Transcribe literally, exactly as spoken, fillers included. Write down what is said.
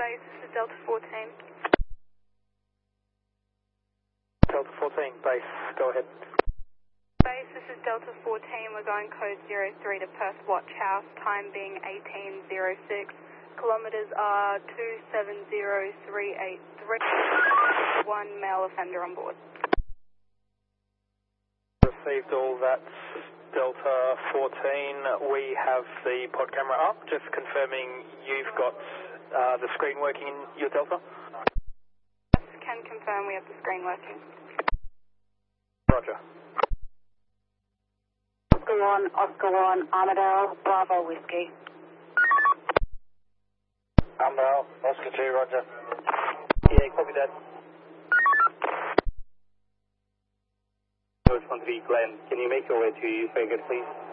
Base, this is Delta fourteen. Delta fourteen, base, go ahead. Base, this is Delta fourteen. We're going code zero three to Perth Watch House, time being eighteen oh six. Kilometres are two seven zero three eight three. One male offender on board. Received all that. Delta fourteen, we have the pod camera up, just confirming you've got uh, the screen working in your Delta? Yes, can confirm we have the screen working. Roger. Oscar one, Oscar one, Armadale, Bravo Whiskey. Armadale, Oscar two, roger. Yeah, copy that. One to be Glenn, can you make your way to Vegas, please?